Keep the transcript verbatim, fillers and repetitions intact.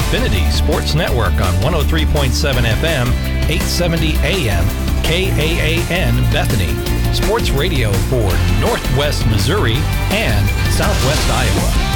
Xfinity Sports Network on one oh three point seven F M, eight seventy A M, K A A N Bethany. Sports radio for Northwest Missouri and Southwest Iowa.